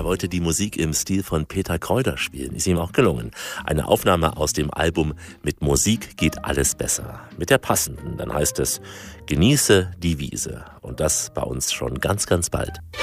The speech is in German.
Er wollte die Musik im Stil von Peter Kräuter spielen. Ist ihm auch gelungen. Eine Aufnahme aus dem Album Mit Musik geht alles besser. Mit der passenden. Dann heißt es, genieße die Wiese. Und das bei uns schon ganz, ganz bald.